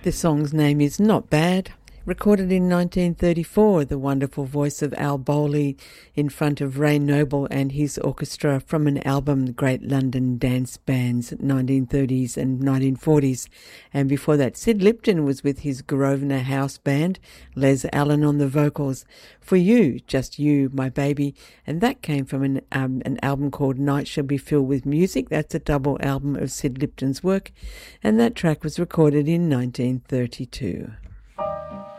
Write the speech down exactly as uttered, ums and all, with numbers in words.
The song's name is Not Bad. Recorded in nineteen thirty-four, the wonderful voice of Al Bowley in front of Ray Noble and his orchestra from an album, The Great London Dance Bands, nineteen thirties and nineteen forties. And before that, Sid Lipton was with his Grosvenor House Band, Les Allen on the vocals. For You, Just You, My Baby. And that came from an, um, an album called Night Shall Be Filled with Music. That's a double album of Sid Lipton's work. And that track was recorded in nineteen thirty-two.